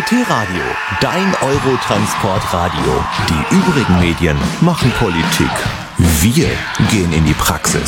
T-Radio, dein Eurotransportradio. Die übrigen Medien machen Politik. Wir gehen in die Praxis.